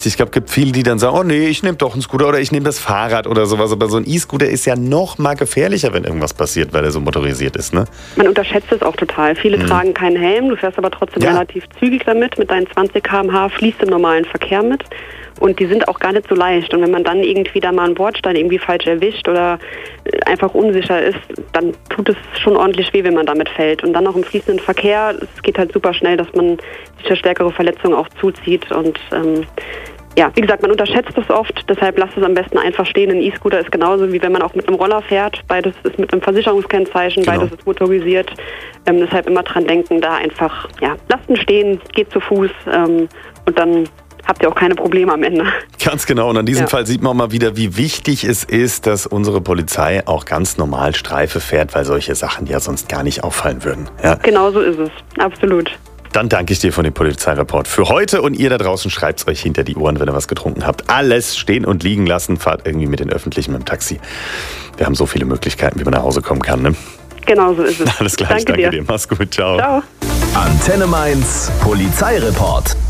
Ich glaube, es gibt viele, die dann sagen, oh nee, ich nehme doch einen Scooter oder ich nehme das Fahrrad oder sowas. Aber so ein E-Scooter ist ja noch mal gefährlicher, wenn irgendwas passiert, weil er so motorisiert ist, ne? Man unterschätzt es auch total. Viele tragen keinen Helm, du fährst aber trotzdem relativ zügig damit. Mit deinen 20 km/h fließt im normalen Verkehr mit. Und die sind auch gar nicht so leicht. Und wenn man dann irgendwie da mal einen Bordstein irgendwie falsch erwischt oder einfach unsicher ist, dann tut es schon ordentlich weh, wenn man damit fällt. Und dann noch im fließenden Verkehr, es geht halt super schnell, dass man sich für stärkere Verletzungen auch zuzieht. Und wie gesagt, man unterschätzt es oft, deshalb lasst es am besten einfach stehen. Ein E-Scooter ist genauso, wie wenn man auch mit einem Roller fährt. Beides ist mit einem Versicherungskennzeichen, beides ist motorisiert. Deshalb immer dran denken, da einfach, lasst ihn stehen, geht zu Fuß und dann habt ihr auch keine Probleme am Ende. Ganz genau. Und an diesem Fall sieht man mal wieder, wie wichtig es ist, dass unsere Polizei auch ganz normal Streife fährt, weil solche Sachen ja sonst gar nicht auffallen würden. Ja. Genau so ist es. Absolut. Dann danke ich dir von dem Polizeireport für heute. Und ihr da draußen schreibt es euch hinter die Ohren, wenn ihr was getrunken habt. Alles stehen und liegen lassen. Fahrt irgendwie mit den Öffentlichen, mit dem Taxi. Wir haben so viele Möglichkeiten, wie man nach Hause kommen kann. Ne? Genau so ist es. Alles klar, danke dir. Mach's gut. Ciao. Ciao. Antenne Mainz, Polizeireport.